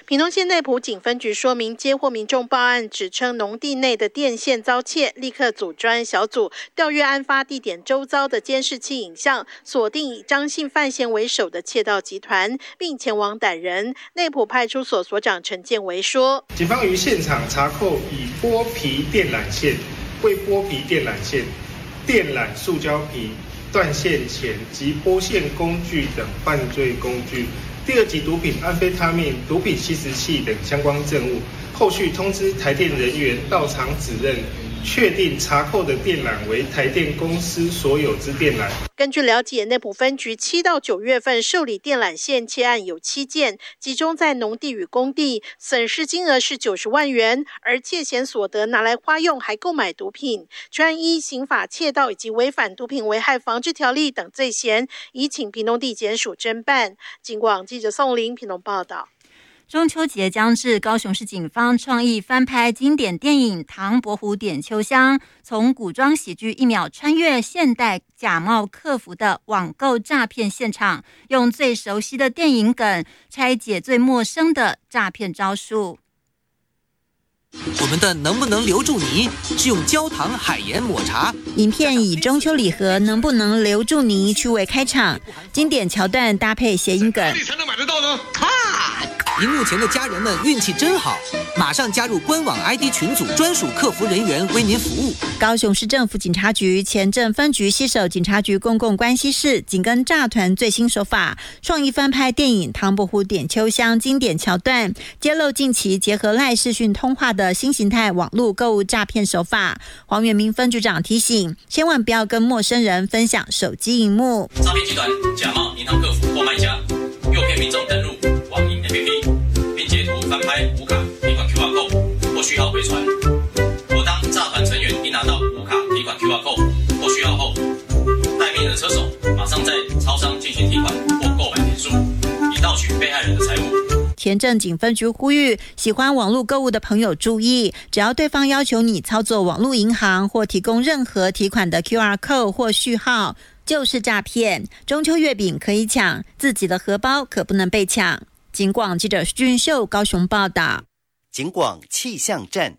屏东县内埔警分局说明，接获民众报案，指称农地内的电线遭窃，立刻组专案小组调阅案发地点周遭的监视器影像，锁定以张姓范闲为首的窃盗集团，并前往逮人。内埔派出所所长陈建维说， 警方于现场查扣以剥皮电缆线、未剥皮电缆线、电缆塑胶皮、断线钳及剥线工具等犯罪工具。第二级毒品安非他命、毒品吸食器等相关证物，后续通知台电人员到场指认，确定查扣的电缆为台电公司所有之电缆。 根据了解，内埔分局7到9月份受理电缆线窃案有7件，集中在农地与工地，损失金额是90万元，而窃嫌所得拿来花用，还购买毒品。全案依刑法窃盗以及违反毒品危害防治条例等罪嫌，已请屏东地检署侦办。警广记者宋玲屏东报道。 中秋节将至，高雄市警方创意翻拍经典电影《唐伯虎点秋香》，从古装喜剧1秒穿越现代假冒客服的网购诈骗现场，用最熟悉的电影梗拆解最陌生的诈骗招数。 我们的能不能留住你是用焦糖海盐抹茶。 影片以中秋礼盒能不能留住你趣味开场，经典桥段搭配谐音梗。 哪里才能买得到呢？ 荧幕前的家人们运气真好，马上加入官网 ID 群组，专属客服人员为您服务。 高雄市政府警察局前镇分局携手警察局公共关系室，紧跟诈团最新手法，创意翻拍电影《唐伯虎点秋香》经典桥段，揭露近期结合赖视讯通话的新形态网络购物诈骗手法。黄元明分局长提醒，千万不要跟陌生人分享手机荧幕。 诈骗集团假冒银行客服或卖家，诱骗民众登入网银 APP， 并截图翻拍无卡提款 QR code 或序号回传。若当诈团成员一拿到无卡提款 QR code 或序号后，待命的车手马上在超商进行提款或购买点数，以盗取被害人的财物。 前镇警分局呼吁，喜欢网络购物的朋友注意，只要对方要求你操作网络银行或提供任何提款的 QR code 或序号，就是诈骗。中秋月饼可以抢，自己的荷包可不能被抢。警广记者徐俊秀高雄报道。 警广气象站。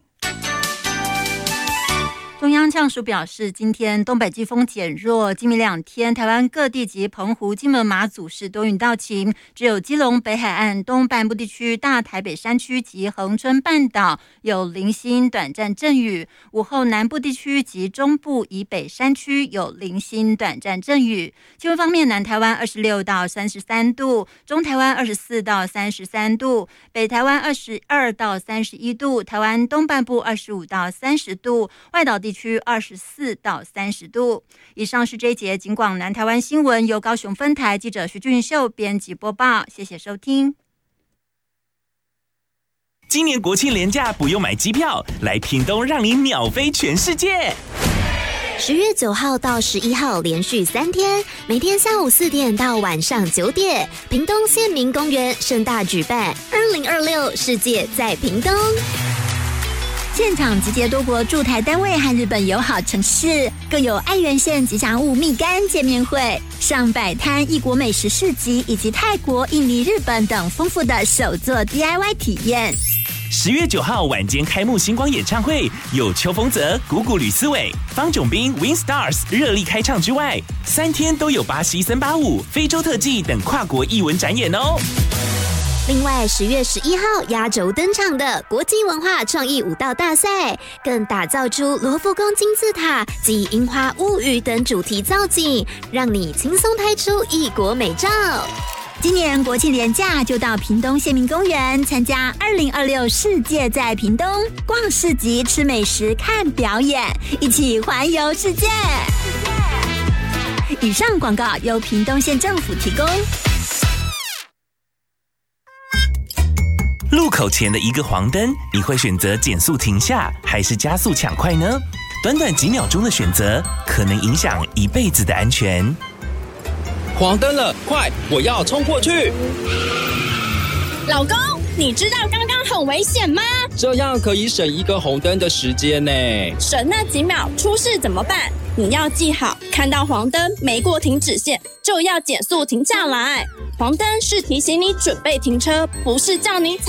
中央气象署表示，今天东北季风减弱，今明2天台湾各地及澎湖、金门、马祖是多云到晴，只有基隆北海岸东半部地区、大台北山区及恒春半岛有零星短暂阵雨，午后南部地区及中部以北山区有零星短暂阵雨。气温方面，南台湾26到33度，中台湾24到33度，北台湾22到31度，台湾东半部25到30度，外岛地区24到30度。以上是这一节警广南台湾新闻，由高雄分台记者徐俊秀编辑播报，谢谢收听。 今年国庆连假不用买机票，来屏东让你秒飞全世界。 10月9号到11号连续3天，每天下午4点到晚上9点，屏东县民公园盛大举办2026世界在屏东。现场集结多国驻台单位和日本友好城市，更有爱媛县吉祥物蜜柑见面会，上百摊异国美食市集，以及泰国、印尼、日本等丰富的手作 DIY 体验。 10月9号晚间开幕星光演唱会，有邱锋泽、谷谷吕思伟、方炯斌、Win Stars 热力开唱之外，3天都有巴西森巴舞、非洲特技等跨国艺文展演哦。 另外10月11号压轴登场的国际文化创意舞蹈大赛，更打造出罗浮宫金字塔及樱花物语等主题造景，让你轻松拍出异国美照。今年国庆连假就到屏东县民公园参加2026世界在屏东，逛市集、吃美食、看表演，一起环游世界。以上广告由屏东县政府提供。 路口前的一个黄灯，你会选择减速停下，还是加速抢快呢？短短几秒钟的选择，可能影响一辈子的安全。 黄灯了，快，我要冲过去！ 老公，你知道刚刚很危险吗？ 这样可以省一个红灯的时间呢。 省那几秒，出事怎么办？你要记好，看到黄灯没过停止线，就要减速停下来。黄灯是提醒你准备停车，不是叫你